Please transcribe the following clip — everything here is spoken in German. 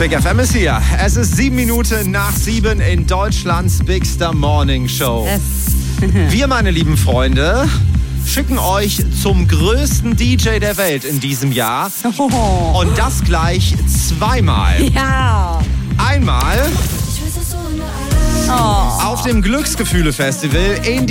Big FM ist hier. Es ist 7 Minuten nach 7 in Deutschlands Bigster Morning Show. Yes. Wir, meine lieben Freunde, schicken euch zum größten DJ der Welt in diesem Jahr. Oh. Und das gleich zweimal. Ja. Einmal Oh. auf dem Glücksgefühle-Festival in